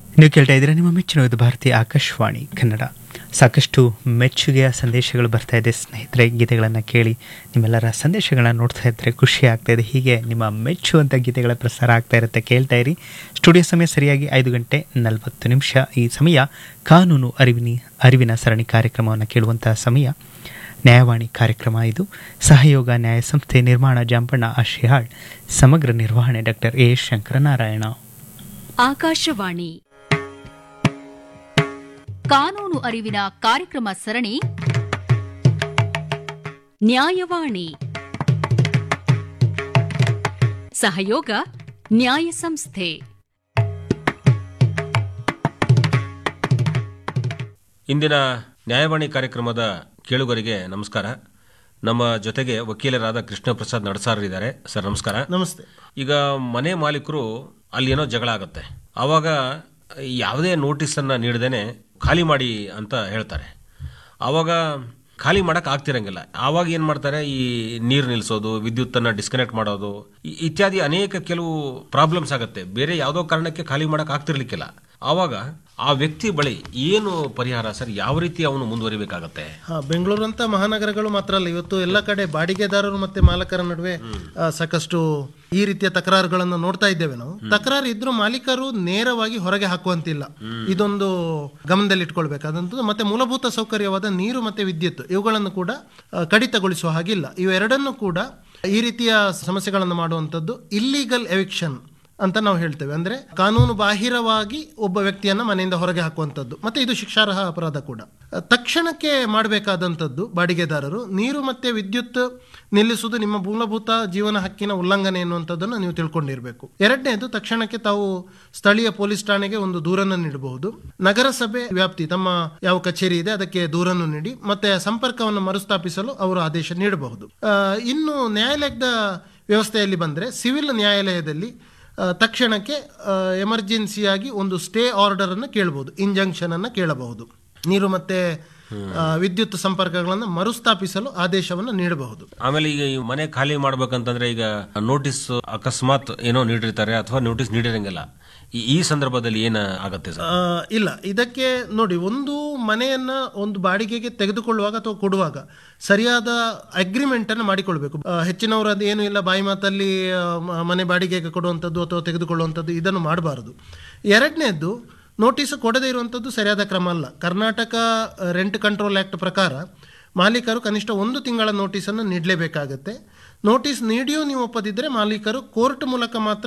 ನೀವು ಕೇಳ್ತಾ ಇದ್ದೀರಾ ನಿಮ್ಮ ಮೆಚ್ಚಿನ ಇದು ಭಾರತೀಯ ಆಕಾಶವಾಣಿ ಕನ್ನಡ. ಸಾಕಷ್ಟು ಮೆಚ್ಚುಗೆಯ ಸಂದೇಶಗಳು ಬರ್ತಾ ಇದೆ ಸ್ನೇಹಿತರೆ. ಗೀತೆಗಳನ್ನು ಕೇಳಿ ನಿಮ್ಮೆಲ್ಲರ ಸಂದೇಶಗಳನ್ನ ನೋಡ್ತಾ ಇದ್ದರೆ ಖುಷಿ ಆಗ್ತಾ ಇದೆ. ಹೀಗೆ ನಿಮ್ಮ ಮೆಚ್ಚುವಂಥ ಗೀತೆಗಳ ಪ್ರಸಾರ ಆಗ್ತಾ ಇರುತ್ತೆ, ಕೇಳ್ತಾ ಇರಿ. ಸ್ಟುಡಿಯೋ ಸಮಯ ಸರಿಯಾಗಿ 5:40. ಈ ಸಮಯ ಕಾನೂನು ಅರಿವಿನ ಸರಣಿ ಕಾರ್ಯಕ್ರಮವನ್ನು ಕೇಳುವಂತಹ ಸಮಯ. ನ್ಯಾಯವಾಣಿ ಕಾರ್ಯಕ್ರಮ ಇದು. ಸಹಯೋಗ ನ್ಯಾಯ ಸಂಸ್ಥೆ, ನಿರ್ಮಾಣ ಜಾಂಪಣ್ಣ ಆಶಿಹಾಳ್, ಸಮಗ್ರ ನಿರ್ವಹಣೆ ಡಾಕ್ಟರ್ ಎ ಶಂಕರನಾರಾಯಣ. ಆಕಾಶವಾಣಿ ಕಾನೂನು ಅರಿವಿನ ಕಾರ್ಯಕ್ರಮ ಸರಣಿ ನ್ಯಾಯವಾಣಿ. ಸಹಯೋಗ ನ್ಯಾಯ ಸಂಸ್ಥೆ. ಇಂದಿನ ನ್ಯಾಯವಾಣಿ ಕಾರ್ಯಕ್ರಮದ ಕೇಳುಗರಿಗೆ ನಮಸ್ಕಾರ. ನಮ್ಮ ಜೊತೆಗೆ ವಕೀಲರಾದ ಕೃಷ್ಣ ಪ್ರಸಾದ್ ನಡಸಾರರಿದ್ದಾರೆ. ಸರ್ ನಮಸ್ಕಾರ. ನಮಸ್ತೆ. ಈಗ ಮನೆ ಮಾಲೀಕರು ಅಲ್ಲಿ ಏನೋ ಜಗಳ ಆಗುತ್ತೆ, ಆವಾಗ ಯಾವುದೇ ನೋಟಿಸನ್ನು ನೀಡದೇನೆ ಖಾಲಿ ಮಾಡಿ ಅಂತ ಹೇಳ್ತಾರೆ. ಆವಾಗ ಖಾಲಿ ಮಾಡಕ್ ಆಗ್ತಿರಂಗಿಲ್ಲ. ಆವಾಗ ಏನ್ ಮಾಡ್ತಾರೆ, ಈ ನೀರು ನಿಲ್ಲಿಸೋದು, ವಿದ್ಯುತ್ತನ್ನು ಡಿಸ್ಕನೆಕ್ಟ್ ಮಾಡೋದು ಇತ್ಯಾದಿ ಅನೇಕ ಕೆಲವು ಪ್ರಾಬ್ಲಮ್ಸ್ ಆಗುತ್ತೆ. ಬೇರೆ ಯಾವುದೋ ಕಾರಣಕ್ಕೆ ಖಾಲಿ ಮಾಡಕ್ ಆಗ್ತಿರ್ಲಿಕ್ಕಿಲ್ಲ. ಆವಾಗ ಆ ವ್ಯಕ್ತಿ ಬಳಿ ಏನು ಪರಿಹಾರ ಸರ್? ಯಾವ ರೀತಿ ಅವನು ಮುಂದುವರಿಬೇಕಾಗತ್ತೆ? ಬೆಂಗಳೂರು ಅಂತ ಮಹಾನಗರಗಳು ಮಾತ್ರ ಅಲ್ಲ, ಇವತ್ತು ಎಲ್ಲ ಕಡೆ ಬಾಡಿಗೆದಾರರು ಮತ್ತೆ ಮಾಲಕರ ನಡುವೆ ಸಾಕಷ್ಟು ಈ ರೀತಿಯ ತಕರಾರುಗಳನ್ನು ನೋಡ್ತಾ ಇದ್ದೇವೆ ನಾವು. ತಕರಾರು ಇದ್ರೂ ಮಾಲೀಕರು ನೇರವಾಗಿ ಹೊರಗೆ ಹಾಕುವಂತಿಲ್ಲ, ಇದೊಂದು ಗಮನದಲ್ಲಿ ಇಟ್ಕೊಳ್ಬೇಕಾದಂಥದ್ದು. ಮತ್ತೆ ಮೂಲಭೂತ ಸೌಕರ್ಯವಾದ ನೀರು ಮತ್ತೆ ವಿದ್ಯುತ್ ಇವುಗಳನ್ನು ಕೂಡ ಕಡಿತಗೊಳಿಸುವ ಹಾಗಿಲ್ಲ. ಇವೆರಡನ್ನು ಕೂಡ ಈ ರೀತಿಯ ಸಮಸ್ಯೆಗಳನ್ನು ಮಾಡುವಂಥದ್ದು ಇಲ್ಲೀಗಲ್ ಎವಿಕ್ಷನ್ ಅಂತ ನಾವು ಹೇಳ್ತೇವೆ. ಅಂದ್ರೆ ಕಾನೂನು ಬಾಹಿರವಾಗಿ ಒಬ್ಬ ವ್ಯಕ್ತಿಯನ್ನ ಮನೆಯಿಂದ ಹೊರಗೆ ಹಾಕುವಂಥದ್ದು, ಮತ್ತೆ ಇದು ಶಿಕ್ಷಾರ್ಹ ಅಪರಾಧ ಕೂಡ. ತಕ್ಷಣಕ್ಕೆ ಮಾಡಬೇಕಾದಂಥದ್ದು ಬಾಡಿಗೆದಾರರು ನೀರು ಮತ್ತೆ ವಿದ್ಯುತ್ ನಿಲ್ಲಿಸುವುದು ನಿಮ್ಮ ಮೂಲಭೂತ ಜೀವನ ಹಕ್ಕಿನ ಉಲ್ಲಂಘನೆ ಎನ್ನುವಂಥದ್ದನ್ನು ನೀವು ತಿಳ್ಕೊಂಡಿರಬೇಕು. ಎರಡನೇದು, ತಕ್ಷಣಕ್ಕೆ ತಾವು ಸ್ಥಳೀಯ ಪೊಲೀಸ್ ಠಾಣೆಗೆ ಒಂದು ದೂರನ್ನು ನೀಡಬಹುದು. ನಗರಸಭೆ ವ್ಯಾಪ್ತಿ ತಮ್ಮ ಯಾವ ಕಚೇರಿ ಇದೆ ಅದಕ್ಕೆ ದೂರನ್ನು ನೀಡಿ ಮತ್ತೆ ಸಂಪರ್ಕವನ್ನು ಮರುಸ್ಥಾಪಿಸಲು ಅವರು ಆದೇಶ ನೀಡಬಹುದು. ಇನ್ನು ನ್ಯಾಯಾಲಯದ ವ್ಯವಸ್ಥೆಯಲ್ಲಿ ಬಂದರೆ ಸಿವಿಲ್ ನ್ಯಾಯಾಲಯದಲ್ಲಿ ತಕ್ಷಣಕ್ಕೆ ಎಮರ್ಜೆನ್ಸಿಯಾಗಿ ಒಂದು ಸ್ಟೇ ಆರ್ಡರ್ ಅನ್ನು ಕೇಳಬಹುದು, ಇಂಜಂಕ್ಷನ್ ಅನ್ನು ಕೇಳಬಹುದು. ನೀರು ಮತ್ತೆ ವಿದ್ಯುತ್ ಸಂಪರ್ಕಗಳನ್ನು ಮರುಸ್ಥಾಪಿಸಲು ಆದೇಶವನ್ನು ನೀಡಬಹುದು. ಆಮೇಲೆ ಈಗ ಈ ಮನೆ ಖಾಲಿ ಮಾಡ್ಬೇಕಂತಂದ್ರೆ ಈಗ ನೋಟಿಸ್ ಅಕಸ್ಮಾತ್ ಏನೋ ನೀಡಿರ್ತಾರೆ ಅಥವಾ ನೋಟಿಸ್ ನೀಡಿರಂಗಿಲ್ಲ, ಈ ಸಂದರ್ಭದಲ್ಲಿ ಏನ ಆಗತ್ತೆ ಸರ್? ಇಲ್ಲ, ಇದಕ್ಕೆ ನೋಡಿ, ಒಂದು ಮನೆಯನ್ನ ಒಂದು ಬಾಡಿಗೆಗೆ ತೆಗೆದುಕೊಳ್ಳುವಾಗ ಅಥವಾ ಕೊಡುವಾಗ ಸರಿಯಾದ ಅಗ್ರಿಮೆಂಟ್ ಅನ್ನು ಮಾಡಿಕೊಳ್ಬೇಕು. ಹೆಚ್ಚಿನವರು ಅದು ಏನು ಇಲ್ಲ, ಬಾಯಿ ಮಾತಲ್ಲಿ ಮನೆ ಬಾಡಿಗೆಗೆ ಕೊಡುವಂಥದ್ದು ಅಥವಾ ತೆಗೆದುಕೊಳ್ಳುವಂಥದ್ದು ಇದನ್ನು ಮಾಡಬಾರದು. ಎರಡನೇದ್ದು, ನೋಟಿಸ್ ಕೊಡದೇ ಇರುವಂಥದ್ದು ಸರಿಯಾದ ಕ್ರಮ ಅಲ್ಲ. ಕರ್ನಾಟಕ ರೆಂಟ್ ಕಂಟ್ರೋಲ್ ಆ್ಯಕ್ಟ್ ಪ್ರಕಾರ ಮಾಲೀಕರು ಕನಿಷ್ಠ 1 ತಿಂಗಳ ನೋಟಿಸನ್ನು ನೀಡಲೇಬೇಕಾಗತ್ತೆ. ನೋಟಿಸ್ ನೀಡಿಯೂ ನೀವು ಒಪ್ಪದಿದ್ದರೆ ಮಾಲೀಕರು ಕೋರ್ಟ್ ಮೂಲಕ ಮಾತ್ರ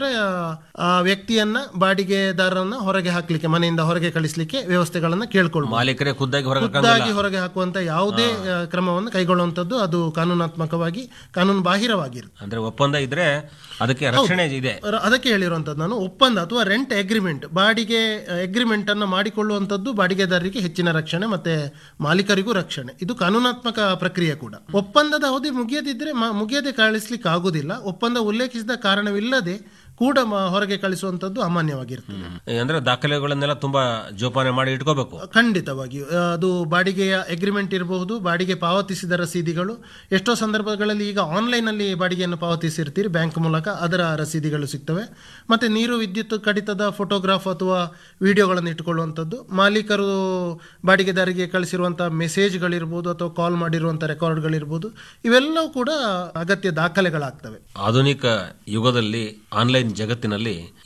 ಆ ವ್ಯಕ್ತಿಯನ್ನ ಬಾಡಿಗೆದಾರರನ್ನ ಹೊರಗೆ ಹಾಕ್ಲಿಕ್ಕೆ, ಮನೆಯಿಂದ ಹೊರಗೆ ಕಳಿಸ್ಲಿಕ್ಕೆ ವ್ಯವಸ್ಥೆಗಳನ್ನ ಕೇಳ್ಕೊಳ್ಬಹುದು. ಮಾಲೀಕರೇ ಖುದ್ದಾಗಿ ಹೊರಗೆ ಹಾಕುವಂತ ಯಾವುದೇ ಕ್ರಮವನ್ನು ಕೈಗೊಳ್ಳುವಂತದ್ದು ಅದು ಕಾನೂನಾತ್ಮಕವಾಗಿ ಕಾನೂನು ಬಾಹಿರವಾಗಿರುತ್ತೆ. ಅಂದ್ರೆ ಒಪ್ಪಂದ ಇದ್ರೆ ಅದಕ್ಕೆ ರಕ್ಷಣೆ ಇದೆ. ಅದಕ್ಕೆ ಹೇಳಿರುವಂತದ್ದು ನಾನು, ಒಪ್ಪಂದ ಅಥವಾ ರೆಂಟ್ ಅಗ್ರಿಮೆಂಟ್, ಬಾಡಿಗೆ ಅಗ್ರಿಮೆಂಟ್ ಅನ್ನು ಮಾಡಿಕೊಳ್ಳುವಂತದ್ದು ಬಾಡಿಗೆದಾರರಿಗೆ ಹೆಚ್ಚಿನ ರಕ್ಷಣೆ ಮತ್ತೆ ಮಾಲೀಕರಿಗೂ ರಕ್ಷಣೆ. ಇದು ಕಾನೂನಾತ್ಮಕ ಪ್ರಕ್ರಿಯೆ ಕೂಡ. ಒಪ್ಪಂದದ ಅವಧಿ ಮುಗಿಯದೆ ಕಳಿಸ್ಲಿಕ್ಕೆ ಆಗುದಿಲ್ಲ. ಒಪ್ಪಂದ ಉಲ್ಲೇಖಿಸಿದ ಕಾರಣವಿಲ್ಲದೆ ಕೂಡ ಹೊರಗೆ ಕಳಿಸುವಂತದ್ದು ಅಮಾನ್ಯವಾಗಿರ್ತದೆ. ಅಂದ್ರೆ ದಾಖಲೆಗಳನ್ನೆಲ್ಲ ತುಂಬಾ ಜೋಪಾನ ಮಾಡಿ ಇಟ್ಕೋಬೇಕು. ಖಂಡಿತವಾಗಿಯೂ ಅದು ಬಾಡಿಗೆಯ ಅಗ್ರಿಮೆಂಟ್ ಇರಬಹುದು, ಬಾಡಿಗೆ ಪಾವತಿಸಿದ ರಸೀದಿಗಳು. ಎಷ್ಟೋ ಸಂದರ್ಭಗಳಲ್ಲಿ ಈಗ ಆನ್ಲೈನ್ ಅಲ್ಲಿ ಬಾಡಿಗೆಯನ್ನು ಪಾವತಿಸಿರ್ತೀರಿ ಬ್ಯಾಂಕ್ ಮೂಲಕ, ಅದರ ರಸೀದಿಗಳು ಸಿಗ್ತವೆ. ಮತ್ತೆ ನೀರು ವಿದ್ಯುತ್ ಕಡಿತದ ಫೋಟೋಗ್ರಾಫ್ ಅಥವಾ ವಿಡಿಯೋಗಳನ್ನು ಇಟ್ಟುಕೊಳ್ಳುವಂಥದ್ದು, ಮಾಲೀಕರು ಬಾಡಿಗೆದಾರಿಗೆ ಕಳಿಸಿರುವಂತಹ ಮೆಸೇಜ್ಗಳಿರ್ಬೋದು ಅಥವಾ ಕಾಲ್ ಮಾಡಿರುವಂತಹ ರೆಕಾರ್ಡ್ಗಳಿರ್ಬೋದು, ಇವೆಲ್ಲವೂ ಕೂಡ ಅಗತ್ಯ ದಾಖಲೆಗಳಾಗ್ತವೆ. ಆಧುನಿಕ ಯುಗದಲ್ಲಿ ಆನ್ಲೈನ್ ಜಗತ್ತಿನಲ್ಲಿ